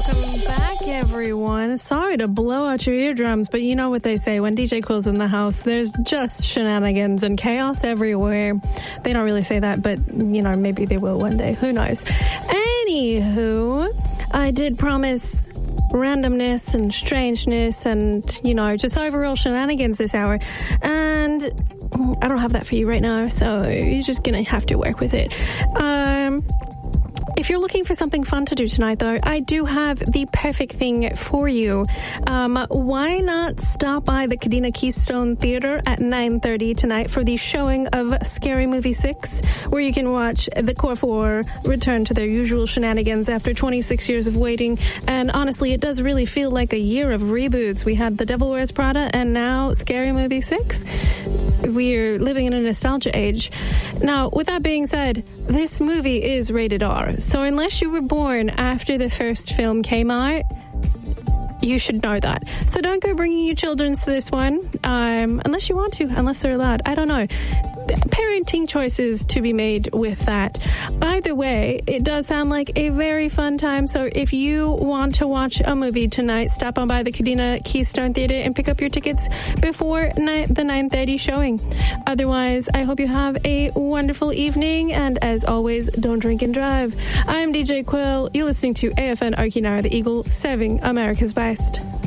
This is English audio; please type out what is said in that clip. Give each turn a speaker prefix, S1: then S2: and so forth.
S1: Welcome back, everyone. Sorry to blow out your eardrums, but you know what they say. When DJ Quill's in the house, there's just shenanigans and chaos everywhere. They don't really say that, but, you know, maybe they will one day. Who knows? Anywho, I did promise randomness and strangeness and, you know, just overall shenanigans this hour. And I don't have that for you right now, so you're just gonna have to work with it. If you're looking for something fun to do tonight, though, I do have the perfect thing for you. Why not stop by the Kadena Keystone Theater at 9:30 tonight for the showing of Scary Movie 6, where you can watch the Core 4 return to their usual shenanigans after 26 years of waiting. And honestly, it does really feel like a year of reboots. We had The Devil Wears Prada and now Scary Movie 6. We're living in a nostalgia age. Now, with that being said, this movie is rated R. So unless you were born after the first film came out, you should know that. So don't go bringing your children to this one, unless you want to, unless they're allowed. I don't know. Parenting choices to be made with that. Either way, it does sound like a very fun time. So if you want to watch a movie tonight, stop on by the Kadena Keystone Theater and pick up your tickets before the 9:30 showing. Otherwise, I hope you have a wonderful evening. And as always, don't drink and drive. I'm DJ Quill. You're listening to AFN Okinawa, the Eagle, serving America's best.